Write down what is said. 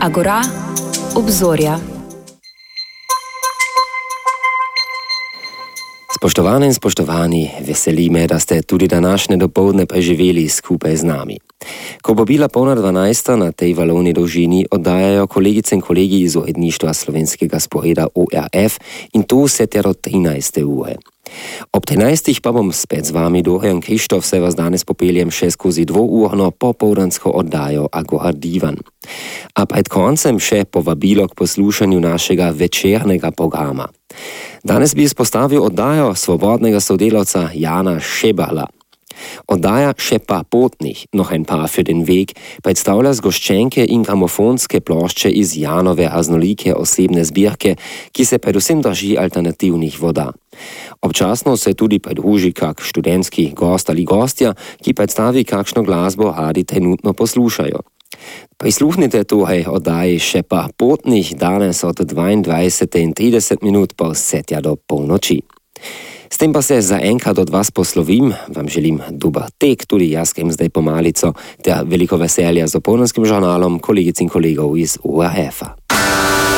Agora, obzorja. Spoštovane in spoštovani, veseli me, da ste tudi današnje dopoldne preživeli skupaj z nami. Ko bo bila polna 12. na tej valovni dolžini, oddajajo kolegice in kolegi iz uredništva slovenskega sporeda ORF in to vse ter od 13. ure. Ob 13. pa bom spet z vami, Dorian Krištof, se vas danes popeljem še skozi dvourno popoldansko oddajo Agora Divan. A pred koncem še povabilo k poslušanju našega večernega programa. Danes bi izpostavil oddajo svobodnega sodelavca Jana Šeberla. Oddaja Še pa potnih, noch ein paar für den Weg, predstavlja zgoščenke in gramofonske plošče iz Janove raznolike osebne zbirke, ki se predvsem drži alternativnih voda. Občasno se tudi pridruži kak študentski gost ali gostja, ki predstavi kakšno glasbo radi trenutno poslušajo. Prisluhnite torej oddaji Še pa potnih danes od 22:30 pa vse tja do polnoči. S tem pa se zaenkrat od vas poslovim, vam želim dober tek, tudi jaz grem zdaj po malico, ter veliko veselja z opoldanskim žurnalom kolegic in kolegov iz ORF-a.